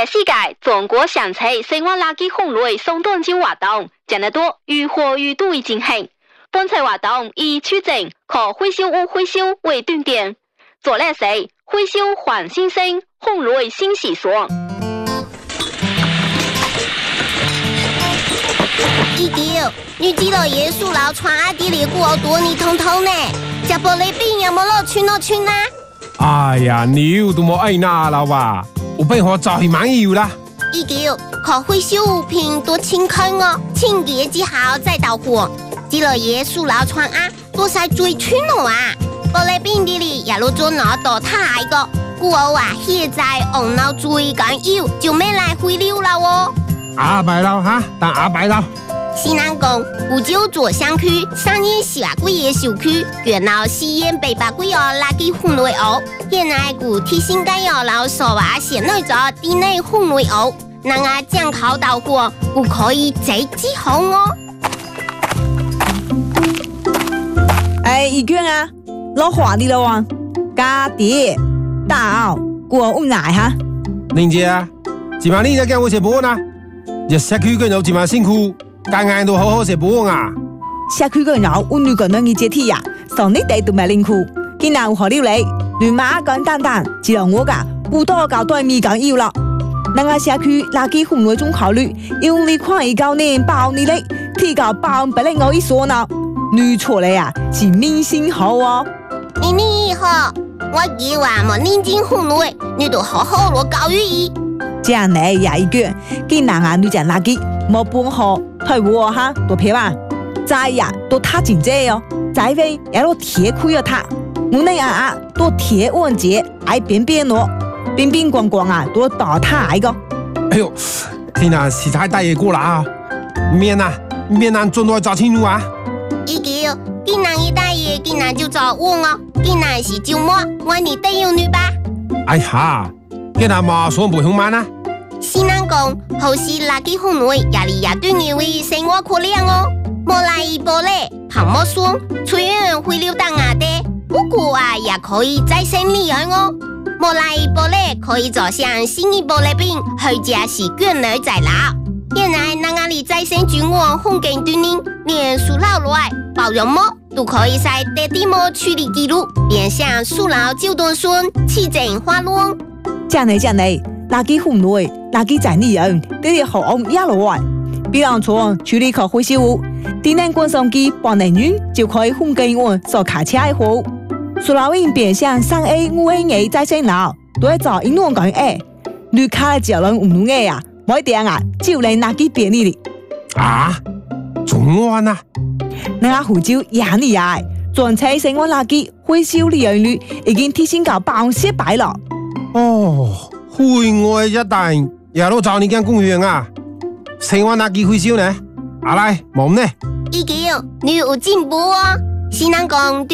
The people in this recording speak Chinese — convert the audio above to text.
世界中国上次生活垃圾分类送断招活动，將得多如火如荼進行。本次活動以出證和回收物回收為斷點，做叻時回收還新鮮，分類新時尚。 19，你知道耶穌老傳阿啲嚟過多你通通呢？食玻璃餅有冇落去呢？ 哎呀，你都冇愛那啦哇！有辦法找去買油啦。 19，可回收物品多清空哦，清潔之後再到貨。知道耶穌老傳啊，多晒最穿咯啊！玻璃餅啲嚟也落咗攞到太個，故我話現在紅腦最緊要就咩來回流啦喎。 阿伯佬哈，但阿伯佬。 西南港古舊左鄉區上年18個月小區，原來西園800個月垃圾分類屋，現在古提醒緊要老所話現內咗地內分類屋，能啊將口到貨，古可以直接紅哦。 哎，義娟啊，攞華啲咯喎，家啲到過屋奶哈。 玲姐啊，今晚你在跟我食飯啊？日社區嘅有今晚辛苦。間間都好好食飯啊！ 社區嘅人我女個能嘅接替呀，上你哋都咪辛苦，今日有何料理？亂馬簡單單，只有我噶不多搞對面緊要啦。人家社區垃圾分類中考慮，用你看一高年包你嘞，提高包不能我一說呢。女錯嘞呀，是明星好哦。 你好，我叫話冇認真分類，你都好好攞教育意。 這樣嚟呀一句，今人啊女講垃圾冇半好。退我哈，多撇吧，再呀多他真濟哦，再飛也都鐵虧了他，我那啊多鐵穩節，愛邊邊咯，邊邊光光啊多倒他來個。 哎呦，天啊，時太大嘢過啦啊！面啊，轉來找清楚啊 ！19，今人一大爺，今人就找我哦，今人是周末，我你帶有女吧？ 哎呀，今日嘛算不凶慢啊！ 西南講好似垃圾分類壓力也對你為生活可憐哦，冇來一玻璃旁冇酸，雖然會流到牙的，不過啊也可以再生利用哦。冇來一玻璃可以做成新的玻璃餅，或者是捲來再撈。現在那裡再生菌網風景對你，連塑料來包容膜都可以在地底膜處理記錄，變成塑料就斷酸，起整花luôn。 這樣嚟。垃圾分類，垃圾整理人，這啲好安一路來。比方說處理可回收物，電能滾送機半年遠就可以分給我做卡車的貨。塑料瓶變成3A、5A 再生爐，都係做英文講誒。你卡只能唔用誒啊，冇點啊，就嚟垃圾便利哩。 啊，仲安啊？ 那個湖州也你啊，全車生活垃圾回收利用率已經提升到100%了。 哦。戶外一帶也都找你間公園啊，生活垃圾回收呢？阿來冇呢？ 19，你有進步哦，西南講